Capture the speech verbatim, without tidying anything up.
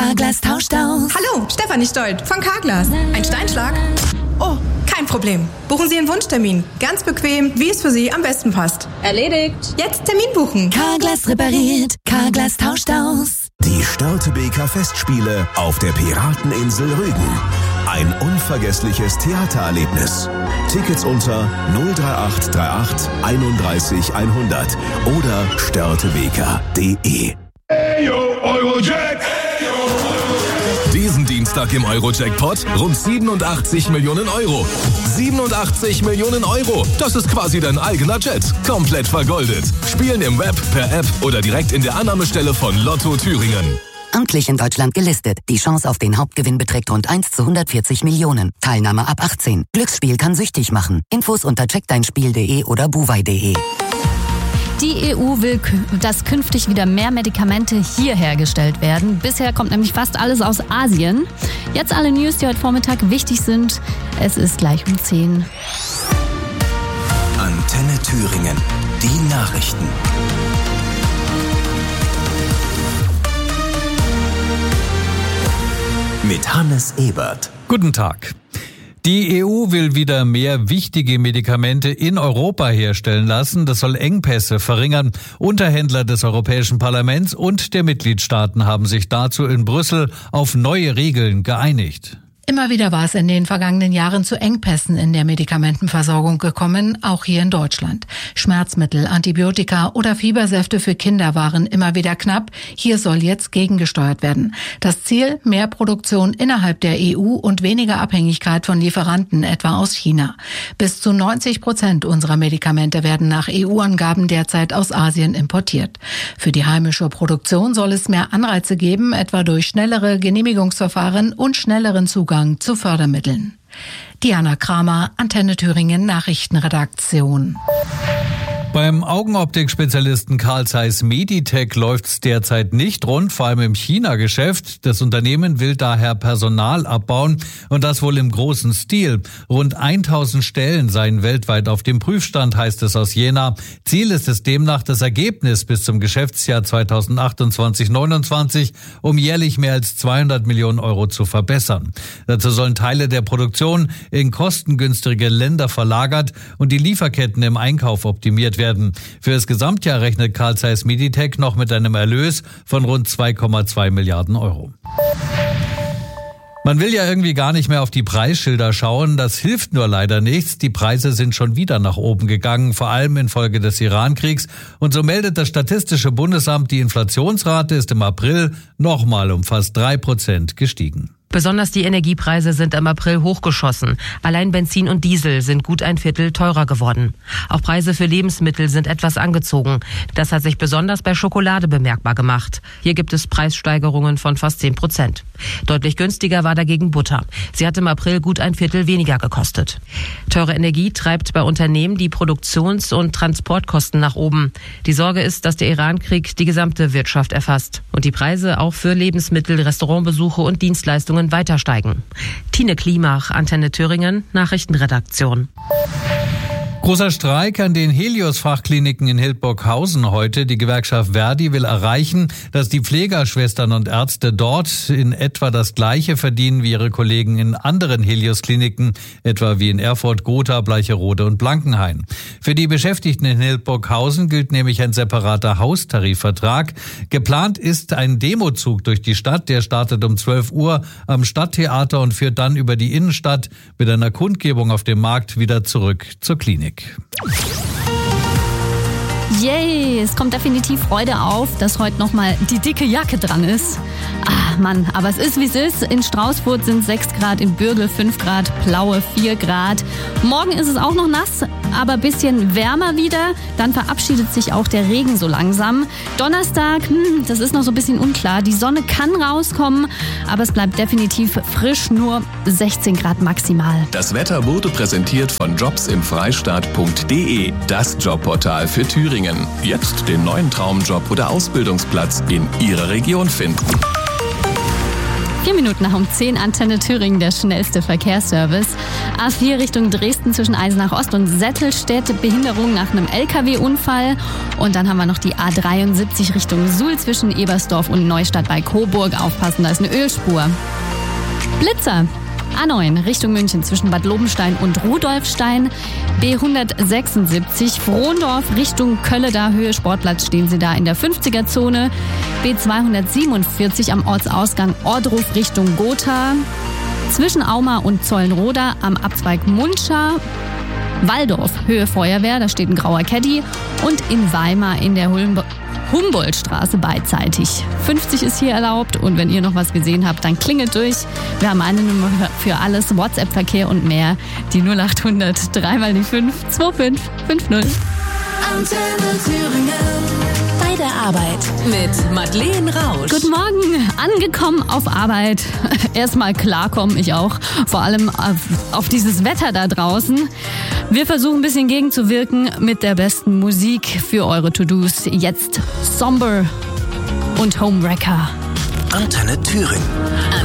Carglass tauscht aus. Hallo, Stefanie Stolt von Carglass. Ein Steinschlag? Oh, kein Problem. Buchen Sie einen Wunschtermin. Ganz bequem, wie es für Sie am besten passt. Erledigt. Jetzt Termin buchen. Carglass repariert. Carglass tauscht aus. Die Störtebeker Festspiele auf der Pirateninsel Rügen. Ein unvergessliches Theatererlebnis. Tickets unter null drei acht drei acht einunddreißig hundert oder störtebeker punkt de. Hey yo, Eurojack! Diesen Dienstag im Eurojackpot rund siebenundachtzig Millionen Euro. siebenundachtzig Millionen Euro. Das ist quasi dein eigener Jet. Komplett vergoldet. Spielen im Web, per App oder direkt in der Annahmestelle von Lotto Thüringen. Amtlich in Deutschland gelistet. Die Chance auf den Hauptgewinn beträgt rund eins zu hundertvierzig Millionen. Teilnahme ab achtzehn. Glücksspiel kann süchtig machen. Infos unter check dein spiel punkt de oder buwei punkt de. Die E U will, dass künftig wieder mehr Medikamente hier hergestellt werden. Bisher kommt nämlich fast alles aus Asien. Jetzt alle News, die heute Vormittag wichtig sind. Es ist gleich um zehn. Antenne Thüringen. Die Nachrichten. Mit Hannes Ebert. Guten Tag. Die E U will wieder mehr wichtige Medikamente in Europa herstellen lassen. Das soll Engpässe verringern. Unterhändler des Europäischen Parlaments und der Mitgliedstaaten haben sich dazu in Brüssel auf neue Regeln geeinigt. Immer wieder war es in den vergangenen Jahren zu Engpässen in der Medikamentenversorgung gekommen, auch hier in Deutschland. Schmerzmittel, Antibiotika oder Fiebersäfte für Kinder waren immer wieder knapp. Hier soll jetzt gegengesteuert werden. Das Ziel: mehr Produktion innerhalb der E U und weniger Abhängigkeit von Lieferanten, etwa aus China. Bis zu neunzig Prozent unserer Medikamente werden nach E U-Angaben derzeit aus Asien importiert. Für die heimische Produktion soll es mehr Anreize geben, etwa durch schnellere Genehmigungsverfahren und schnelleren Zugang zu Fördermitteln. Diana Kramer, Antenne Thüringen Nachrichtenredaktion. Beim Augenoptik-Spezialisten Carl Zeiss Meditec läuft's derzeit nicht rund, vor allem im China-Geschäft. Das Unternehmen will daher Personal abbauen und das wohl im großen Stil. Rund tausend Stellen seien weltweit auf dem Prüfstand, heißt es aus Jena. Ziel ist es demnach, das Ergebnis bis zum Geschäftsjahr zweitausendachtundzwanzig neunundzwanzig um jährlich mehr als zweihundert Millionen Euro zu verbessern. Dazu sollen Teile der Produktion in kostengünstige Länder verlagert und die Lieferketten im Einkauf optimiert werden. Für das Gesamtjahr rechnet Carl Zeiss Meditec noch mit einem Erlös von rund zwei Komma zwei Milliarden Euro. Man will ja irgendwie gar nicht mehr auf die Preisschilder schauen. Das hilft nur leider nichts. Die Preise sind schon wieder nach oben gegangen, vor allem infolge des Iran-Kriegs. Und so meldet das Statistische Bundesamt, die Inflationsrate ist im April nochmal um fast drei Prozent gestiegen. Besonders die Energiepreise sind im April hochgeschossen. Allein Benzin und Diesel sind gut ein Viertel teurer geworden. Auch Preise für Lebensmittel sind etwas angezogen. Das hat sich besonders bei Schokolade bemerkbar gemacht. Hier gibt es Preissteigerungen von fast zehn Prozent. Deutlich günstiger war dagegen Butter. Sie hat im April gut ein Viertel weniger gekostet. Teure Energie treibt bei Unternehmen die Produktions- und Transportkosten nach oben. Die Sorge ist, dass der Iran-Krieg die gesamte Wirtschaft erfasst und die Preise auch für Lebensmittel, Restaurantbesuche und Dienstleistungen weiter steigen. Tine Klimach, Antenne Thüringen, Nachrichtenredaktion. Großer Streik an den Helios-Fachkliniken in Hildburghausen heute. Die Gewerkschaft Verdi will erreichen, dass die Pflegerschwestern und Ärzte dort in etwa das Gleiche verdienen wie ihre Kollegen in anderen Helios-Kliniken, etwa wie in Erfurt, Gotha, Bleicherode und Blankenhain. Für die Beschäftigten in Hildburghausen gilt nämlich ein separater Haustarifvertrag. Geplant ist ein Demozug durch die Stadt. Der startet um zwölf Uhr am Stadttheater und führt dann über die Innenstadt mit einer Kundgebung auf dem Markt wieder zurück zur Klinik. Yay, es kommt definitiv Freude auf, dass heute nochmal die dicke Jacke dran ist. Ah, Mann, aber es ist, wie es ist. In Straußfurt sind sechs Grad, in Bürgel fünf Grad, Plaue vier Grad. Morgen ist es auch noch nass, aber ein bisschen wärmer wieder. Dann verabschiedet sich auch der Regen so langsam. Donnerstag, hm, das ist noch so ein bisschen unklar. Die Sonne kann rauskommen, aber es bleibt definitiv frisch, nur sechzehn Grad maximal. Das Wetter wurde präsentiert von jobs im freistaat punkt de, das Jobportal für Thüringen. Jetzt den neuen Traumjob oder Ausbildungsplatz in Ihrer Region finden. Vier Minuten nach um zehn, Antenne Thüringen, der schnellste Verkehrsservice. A vier Richtung Dresden zwischen Eisenach Ost und Settelstedt, Behinderung nach einem L K W-Unfall. Und dann haben wir noch die A dreiundsiebzig Richtung Suhl zwischen Ebersdorf und Neustadt bei Coburg. Aufpassen, da ist eine Ölspur. Blitzer. A neun Richtung München zwischen Bad Lobenstein und Rudolfstein. B hundertsechsundsiebzig Frohndorf Richtung Kölle, da Höhe Sportplatz, stehen Sie da in der fünfziger-Zone. B zweihundertsiebenundvierzig am Ortsausgang Ordruf Richtung Gotha. Zwischen Auma und Zollenroda am Abzweig Muncha. Walldorf Höhe Feuerwehr, da steht ein grauer Caddy. Und in Weimar in der Hulm- Humboldtstraße beidseitig. fünfzig ist hier erlaubt und wenn ihr noch was gesehen habt, dann klingelt durch. Wir haben eine Nummer für alles, WhatsApp-Verkehr und mehr. Die null acht hundert drei mal die fünf zwei fünf fünf null. Antenne Thüringen. Bei der Arbeit mit Madeleine Rausch. Guten Morgen, angekommen auf Arbeit. Erstmal klarkommen, ich auch. Vor allem auf, auf dieses Wetter da draußen. Wir versuchen ein bisschen gegenzuwirken mit der besten Musik für eure To-Dos. Jetzt Somber und Homewrecker. Antenne Thüringen.